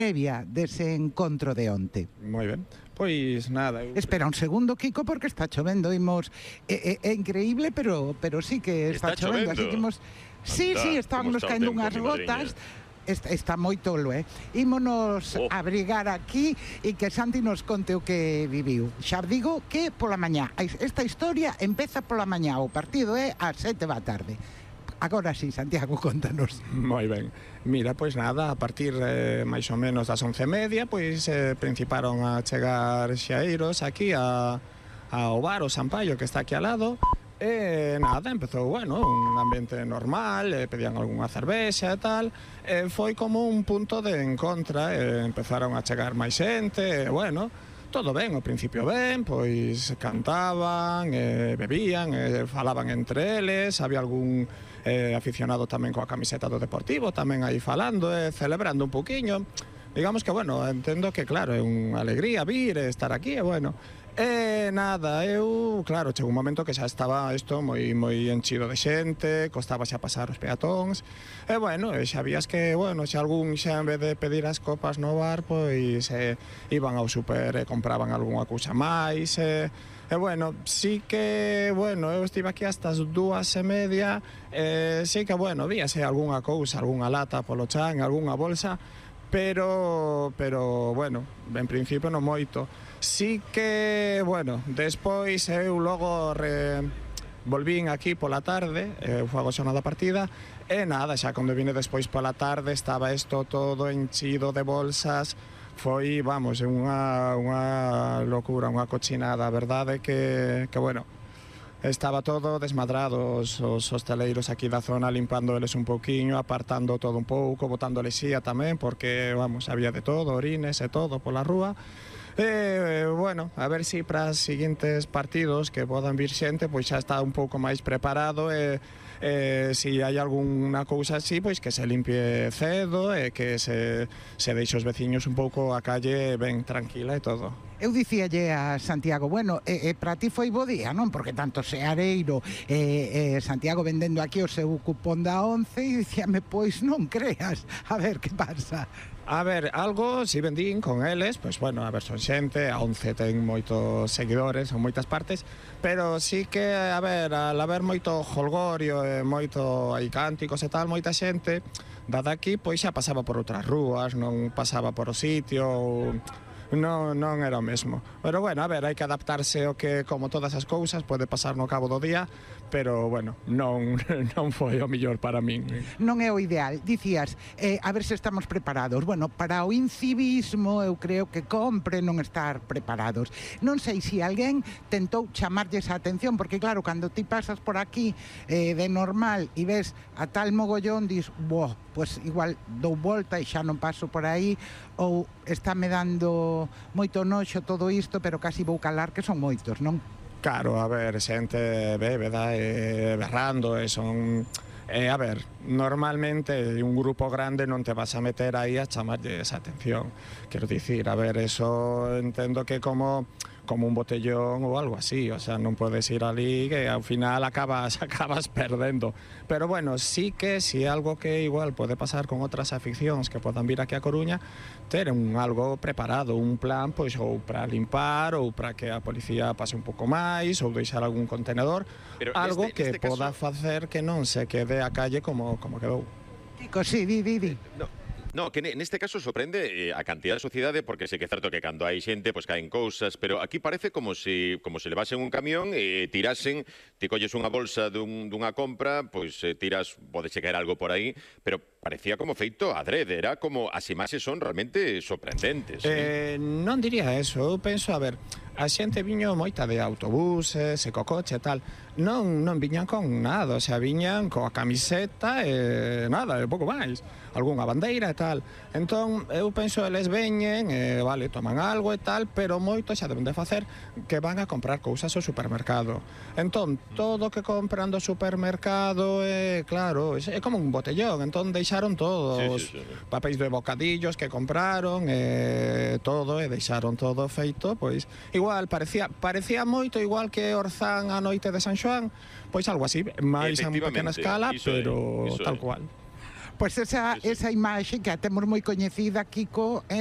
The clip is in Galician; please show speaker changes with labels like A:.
A: previa dese encontro de onte.
B: Moi ben. Pois nada.
A: Espera un segundo, Kiko, porque está chovendo. Imos é increíble, pero sí que está chovendo, así que imos. Sí, estábamos caendo unhas gotas. Está moi tolo, Ímonos abrigar aquí e que Santi nos conte o que viviu. Xa digo que pola mañá. Esta historia empeza pola mañá, o partido é ás 7 da tarde. Agora sí, Santiago, contanos.
B: Moi ben. Mira, pois nada, a partir máis ou menos das 11:30, pois principaron a chegar xaeiros aquí ao bar, o Sampaio, que está aquí ao lado. E nada, empezou, bueno, un ambiente normal, pedían algunha cervexa e tal. Foi como un punto de encontra, empezaron a chegar máis xente, bueno, todo ben, ao principio ben, pois cantaban, bebían, falaban entre eles, había algún aficionado tamén coa camiseta do Deportivo, tamén aí falando, celebrando un pouquiño. Digamos que, bueno, entendo que, claro, é unha alegría vir e estar aquí, e bueno. Nada, claro, chegou un momento que xa estaba isto moi enchido de xente, costaba xa pasar os peatóns, e bueno, xa vías que, bueno, xa algún xa en vez de pedir as copas no bar, pois iban ao super e compraban algunha cousa máis, e bueno, sí que, bueno, eu estive aquí hasta as 2:30, sí que, bueno, víase algunha cousa, algunha lata polo chan, algunha bolsa, pero bueno, en principio non moito. Sí que, bueno, despois eu logo volvín aquí pola tarde, foi a xornada partida, e nada, xa cando vine despois pola tarde estaba isto todo enchido de bolsas, foi, vamos, unha locura, unha cochinada, a verdade que bueno, estaba todo desmadrado, os hosteleiros aquí da zona limpando eles un pouquiño, apartando todo un pouco, botando lexía tamén, porque, vamos, había de todo, orines e todo pola rúa. Bueno, a ver si para os seguintes partidos que podan vir xente, pois xa está un pouco máis preparado, si hai algunha cousa así, pois que se limpie cedo e que se deixe os veciños un pouco a calle ben tranquila e todo.
A: Eu dicíalle a Santiago, bueno, para ti foi bo día, non? Porque tanto Seareiro Santiago vendendo aquí o seu cupón da 11 e dicíame, pois non creas, a ver que pasa.
B: A ver, algo si vendín con eles, pois bueno, a ver, son xente, a 11 ten moitos seguidores, son moitas partes, pero sí que, a ver, al haber moito jolgorio e moito aí cánticos e tal, moita xente, dada aquí, pois xa pasaba por outras rúas, non pasaba por o sitio, non era o mesmo. Pero bueno, a ver, hai que adaptarse ao que, como todas as cousas, pode pasar no cabo do día, pero bueno, non foi o mellor para min.
A: Non é o ideal. Dicías, a ver se estamos preparados. Bueno, para o incivismo eu creo que compre non estar preparados. Non sei se alguén tentou chamarlles a atención, porque claro, cando ti pasas por aquí de normal e ves a tal mogollón, dis, pues igual dou volta e xa non paso por aí, ou estáme dando moito noxo todo isto, pero casi vou calar que son moitos, non?
B: Claro, a ver, xente bébeda e berrando, e son... a ver, normalmente un grupo grande non te vas a meter aí a chamarlles atención. Quero dicir, a ver, eso entendo que como un botellón ou algo así, o sea, non podes ir ali que ao final acabas perdendo. Pero bueno, sí que si algo que igual pode pasar con outras aficións que podan vir aquí a Coruña, ter algo preparado, un plan, pois, ou para limpar, ou para que a policía pase un pouco máis, ou deixar algún contenedor, pero algo que poda facer que non se quede a calle como quedou.
A: Kiko, sí, di.
C: No, que neste caso sorprende a cantidad de sociedade, porque sei que é certo que cando hai xente, pois caen cousas, pero aquí parece como se levasen un camión e tirasen, ti colles unha bolsa dunha compra, pois tiras, pode caer algo por aí, pero parecía como feito adrede, era como as imaxes son realmente sorprendentes.
B: Non diría eso, eu penso, a ver, a xente viño moita de autobuses e co coche e tal, non viñan con nada, o sea, viñan coa camiseta e nada, e pouco máis, algunha bandeira e tal. Entón, eu penso, eles veñen, vale, toman algo e tal, pero moito xa deben de facer que van a comprar cousas ao supermercado. Entón, todo que compran do supermercado, claro, é como un botellón, entón deixaron todos sí. Papéis de bocadillos que compraron, todo, e deixaron todo feito, pois, igual, parecía moito igual que Orzán a noite de San Xoán, pois algo así, máis a pequena escala, pero tal cual.
A: Pois esa imaxe que a temos moi coñecida, Kiko,